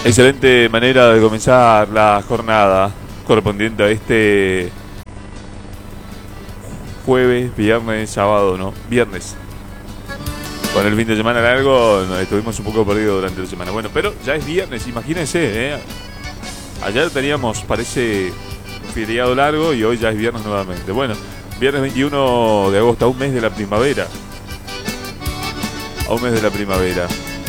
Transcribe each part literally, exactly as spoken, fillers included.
Excelente manera de comenzar la jornada correspondiente a este jueves, viernes, sábado, ¿no? Viernes. Con el fin de semana largo nos estuvimos un poco perdidos durante la semana. Bueno, pero ya es viernes, imagínense, ¿eh? Ayer teníamos, parece, un feriado largo y hoy ya es viernes nuevamente. Bueno, viernes veintiuno de agosto, a un mes de la primavera. A un mes de la primavera.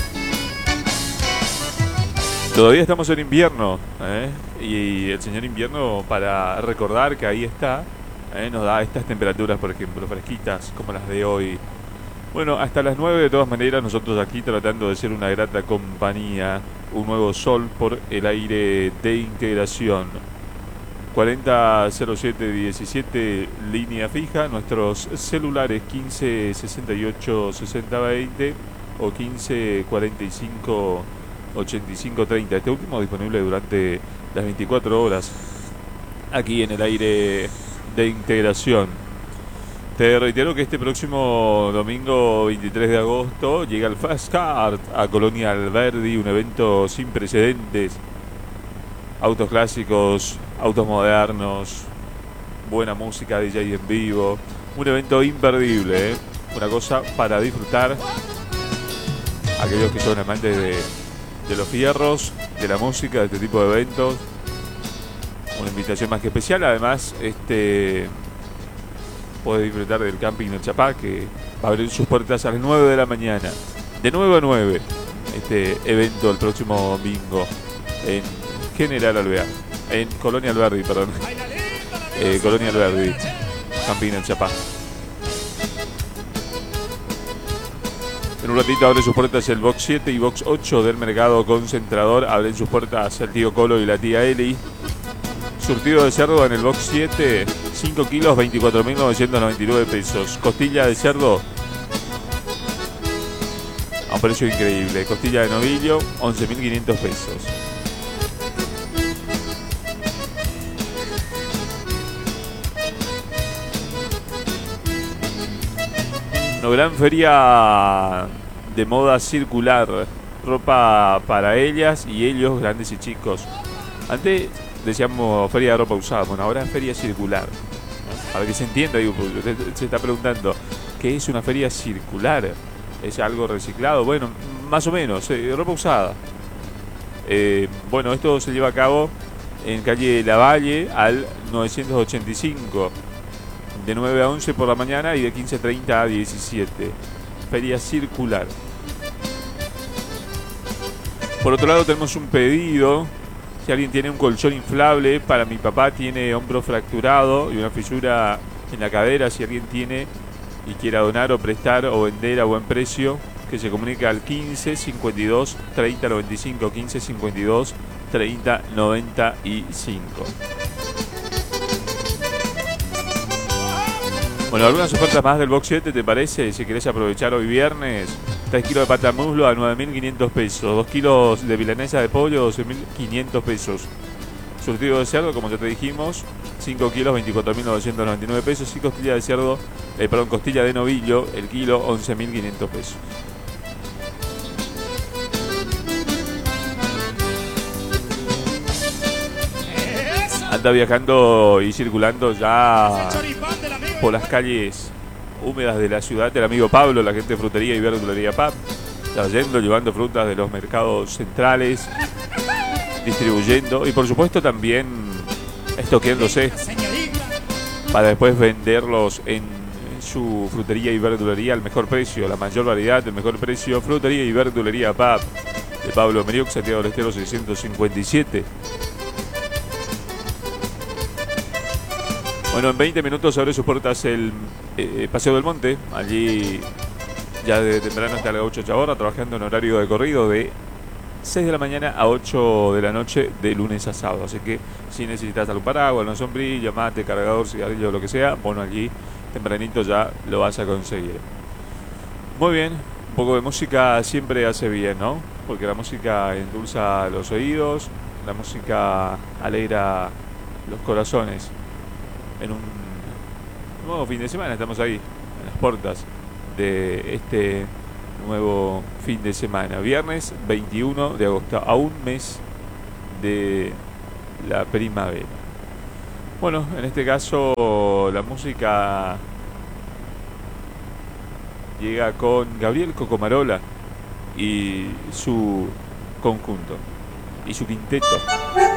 Todavía estamos en invierno, ¿eh? Y el señor invierno, para recordar que ahí está, ¿eh? Nos da estas temperaturas, por ejemplo, fresquitas como las de hoy. Bueno, hasta las nueve de todas maneras, nosotros aquí tratando de ser una grata compañía, un nuevo sol por el aire de integración. cuarenta cero siete diecisiete, línea fija, nuestros celulares quince sesenta y ocho sesenta veinte o quince cuarenta y cinco ochenta y cinco treinta, este último disponible durante las veinticuatro horas aquí en el aire de integración. Te reitero que este próximo domingo veintitrés de agosto llega el Fast Card a Colonia Alberdi, un evento sin precedentes. Autos clásicos, autos modernos, buena música, D J en vivo, un evento imperdible, ¿eh? Una cosa para disfrutar. Aquellos que son amantes de de los fierros, de la música, de este tipo de eventos, una invitación más que especial. Además, este puede disfrutar del camping El Chapá, que va a abrir sus puertas a las nueve de la mañana, de nueve a nueve, este evento el próximo domingo en General Alvear, en Colonia Alberdi, perdón, eh, Colonia Alberdi, camping El Chapá. En un ratito abre sus puertas el Box siete y Box ocho del Mercado Concentrador. Abren sus puertas el tío Colo y la tía Eli. Surtido de cerdo en el Box siete, cinco kilos, veinticuatro mil novecientos noventa y nueve pesos. Costilla de cerdo a un precio increíble. Costilla de novillo, once mil quinientos pesos. Una gran feria de moda circular, ropa para ellas y ellos, grandes y chicos. Antes decíamos feria de ropa usada, bueno, ahora es feria circular, ¿no? Para que se entienda, digo, usted se está preguntando, ¿qué es una feria circular? ¿Es algo reciclado? Bueno, más o menos, eh, ropa usada. Eh, bueno, esto se lleva a cabo en calle Lavalle al novecientos ochenta y cinco. De nueve a once por la mañana y de quince treinta a diecisiete. Feria circular. Por otro lado tenemos un pedido. Si alguien tiene un colchón inflable, para mi papá tiene hombro fracturado y una fisura en la cadera. Si alguien tiene y quiera donar o prestar o vender a buen precio, que se comunique al quince cincuenta y dos treinta noventa y cinco. quince cincuenta y dos treinta noventa y cinco. Bueno, algunas ofertas más del Box siete, ¿te parece? Si querés aprovechar hoy viernes, tres kilos de pata muslo a nueve mil quinientos pesos, dos kilos de milanesa de pollo, doce mil quinientos pesos. Surtido de cerdo, como ya te dijimos, cinco kilos, veinticuatro mil novecientos noventa y nueve pesos. Y costilla de cerdo, eh, perdón, costilla de novillo, el kilo, once mil quinientos pesos. Anda viajando y circulando ya por las calles húmedas de la ciudad el amigo Pablo, la gente de frutería y verdulería P A P, trayendo, llevando frutas de los mercados centrales, distribuyendo y por supuesto también estoqueándose para después venderlos en su frutería y verdulería al mejor precio, la mayor variedad, el mejor precio. Frutería y verdulería P A P de Pablo Meriux, Santiago del Estero seiscientos cincuenta y siete. Bueno, en veinte minutos abre sus puertas el eh, Paseo del Monte. Allí ya de temprano está el Gaucho Chaborra trabajando en horario de corrido de seis de la mañana a ocho de la noche de lunes a sábado. Así que si necesitas algún paraguas, una sombrilla, mate, cargador, cigarrillo, lo que sea, bueno, allí tempranito ya lo vas a conseguir. Muy bien, un poco de música siempre hace bien, ¿no? Porque la música endulza los oídos, la música alegra los corazones. En un nuevo fin de semana estamos ahí, en las puertas de este nuevo fin de semana. Viernes veintiuno de agosto, a un mes de la primavera. Bueno, en este caso la música llega con Gabriel Cocomarola y su conjunto y su quinteto.